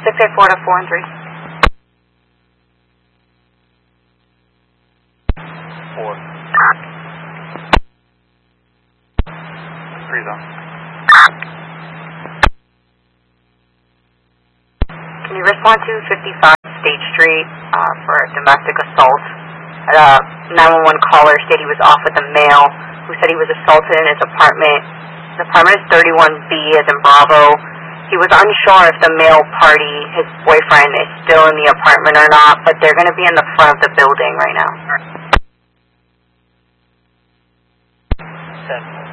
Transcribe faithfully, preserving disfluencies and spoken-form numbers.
six eight four to four and three. Four. Three's on. Can you respond to fifty-five State Street uh, for domestic assault? A nine one one caller stated he was off with a male who said he was assaulted in his apartment. The apartment is thirty-one B as in Bravo. He was unsure if the male party, his boyfriend, is still in the apartment or not, but they're going to be in the front of the building right now. Seven.